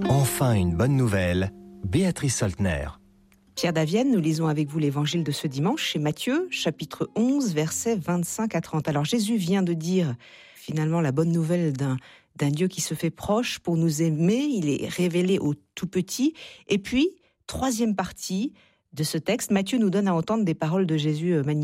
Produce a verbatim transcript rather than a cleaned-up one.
Enfin une bonne nouvelle, Béatrice Soltner. Pierre Davienne, nous lisons avec vous l'évangile de ce dimanche chez Matthieu, chapitre onze, versets vingt-cinq à trente. Alors Jésus vient de dire finalement la bonne nouvelle d'un, d'un Dieu qui se fait proche pour nous aimer. Il est révélé au tout petit. Et puis, troisième partie de ce texte, Matthieu nous donne à entendre des paroles de Jésus magnifiques.